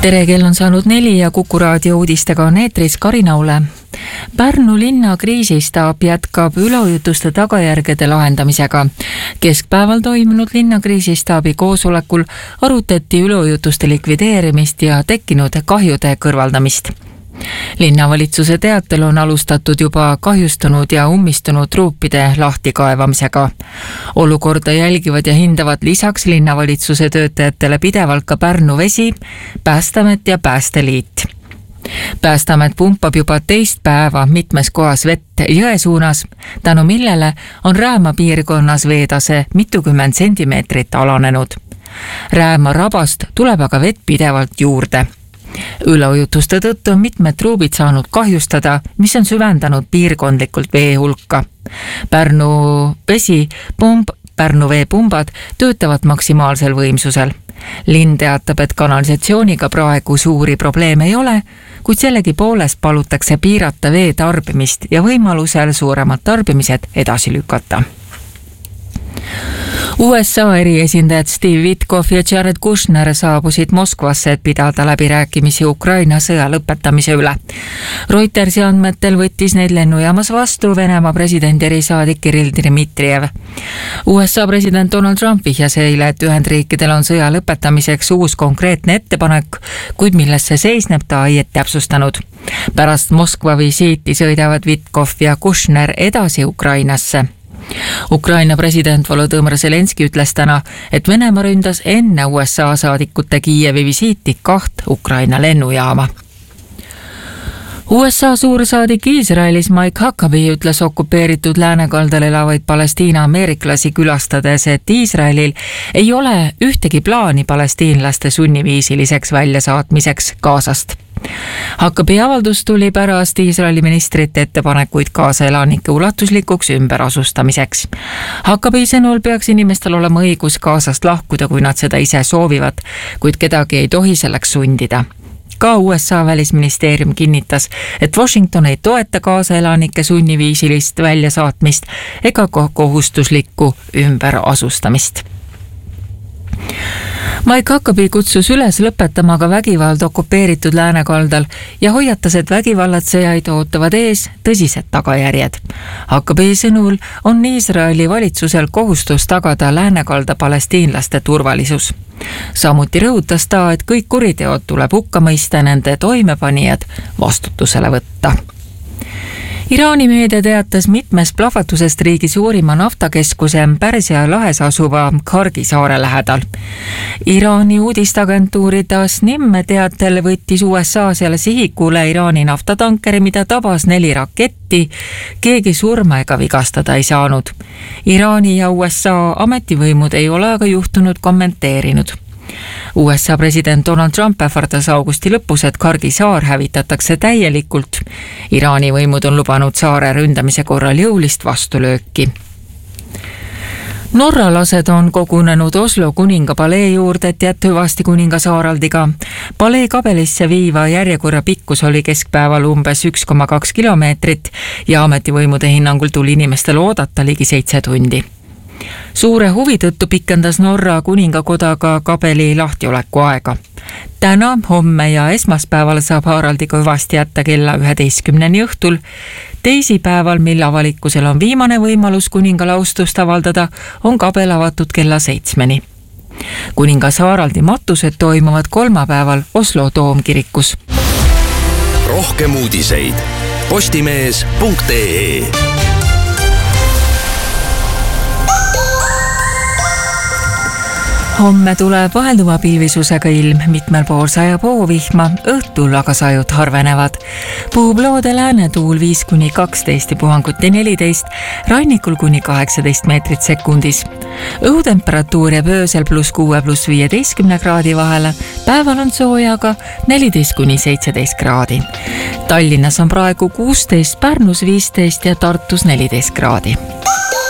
Tere, kell on saanud 4 ja Kuku raadio uudistega on eetris Karina Ule. Pärnu linna kriisistaap jätkab üleujutuste tagajärgede lahendamisega. Keskpäeval toimunud linna kriisistaabi koosolekul arutati üleujutuste likvideerimist ja tekkinud kahjude kõrvaldamist. Linnavalitsuse teatel on alustatud juba kahjustunud ja ummistunud truupide lahtikaevamisega. Olukorda jälgivad ja hindavad lisaks linnavalitsuse töötajatele pidevalt ka Pärnu Vesi, Päästeamet ja Päästeliit. Päästeamet pumpab juba teist päeva mitmes kohas vett jõe suunas, tänu millele on Rääma piirkonnas veetase mitukümmend sentimeetrit alanenud. Rääma rabast tuleb aga vett pidevalt juurde. Üleujutuste tõttu on mitmed truubid saanud kahjustada, mis on süvendanud piirkondlikult vee hulka. Pärnu Vesi Pärnu veepumbad töötavad maksimaalsel võimsusel. Linn teatab, et kanalisatsiooniga praegu suuri probleeme ei ole, kuid sellegipoolest palutakse piirata vee tarbimist ja võimalusel suuremad tarbimised edasi lükata. USA eriesindajad Steve Witkoff ja Jared Kushner saabusid Moskvasse, et pidada läbirääkimisi Ukraina sõja lõpetamise üle. Reutersi andmetel võttis neid lennujaamas vastu Venemaa presidendi erisaadik Kirill Dmitrijev. USA president Donald Trump vihjas eile, et Ühendriikidel on sõja lõpetamiseks uus konkreetne ettepanek, kuid milles see seisneb, ta ei täpsustanud. Pärast Moskva visiiti sõidavad Witkoff ja Kushner edasi Ukrainasse. Ukraina president Volodõmõr Zelenski ütles täna, et Venemaa ründas enne USA saadikute Kiievi visiiti 2 Ukraina lennujaama. USA suursaadik Iisraelis Mike Huckabee ütles okupeeritud läänekaldal elavaid Palestiina ameeriklasi külastades, et Iisraelil ei ole ühtegi plaani palestiinlaste sunniviisiliseks väljasaatmiseks Gazast. Huckabee avaldus tuli pärast Iisraeli ministrite ettepanekuid Gaza elanike ulatuslikuks ümberasustamiseks. Huckabee sõnul peaks inimestel olema õigus Gazast lahkuda, kui nad seda ise soovivad, kuid kedagi ei tohi selleks sundida. Ka USA välisministeerium kinnitas, et Washington ei toeta Gaza elanike sunniviisilist väljasaatmist ega kohustuslikku ümberasustamist. Mike Huckabee kutsus üles lõpetama ka vägivald okupeeritud läänekaldal ja hoiatas, et vägivallatsejaid ootavad ees tõsised tagajärjed. Huckabee sõnul on Iisraeli valitsusel kohustus tagada läänekalda palestiinlaste turvalisus. Samuti rõhutas ta, et kõik kuriteod tuleb hukka mõista, nende toimepanijad vastutusele võtta. Iraani meedia teatas mitmes plahvatusest riigi suurima naftakeskuse Pärsia lahes asuva Khargi saare lähedal. Iraani uudistagentuuri Tasnim teatel võttis USA selle sihikule Iraani naftatankeri, mida tabas 4 raketti, keegi surma ega vigastada ei saanud. Iraani ja USA ametivõimud ei ole aga juhtunud kommenteerinud. USA president Donald Trump ähvardas augusti lõpus, et Khargi saar hävitatakse täielikult. Iraani võimud on lubanud saare ründamise korral jõulist vastulööki. Norralased on kogunenud Oslo kuninga palee juurde, et jätta hüvasti kuningas Haraldiga. Palee kabelisse viiva järjekorra pikkus oli keskpäeval umbes 1,2 kilomeetrit ja ametivõimude hinnangul tuli inimestel oodata ligi 7 tundi. Suure huvi tõttu pikendas Norra kuningakoda ka kabeli lahtioleku aega. Täna, homme ja esmaspäeval saab Haraldiga hüvasti jätta kella 11 õhtul. Teisipäeval, mil avalikkusel on viimane võimalus kuningale austust avaldada, on kabel avatud kella 7. Kuningas Haraldi matused toimuvad kolmapäeval Oslo Toomkirikus. Rohkem uudiseid postimees.ee. Homme tuleb vahelduva pilvisusega ilm, mitmel pool sajab hoovihma, õhtul aga sajud harvenevad. Puhub loode läänetuul 5–12 ja puhanguti 14, rannikul kuni 18 meetrit sekundis. Õhutemperatuur jääb öösel +6–+15 kraadi vahele, päeval on soojaga 14–17 kraadi. Tallinnas on praegu 16, Pärnus 15 ja Tartus 14 kraadi.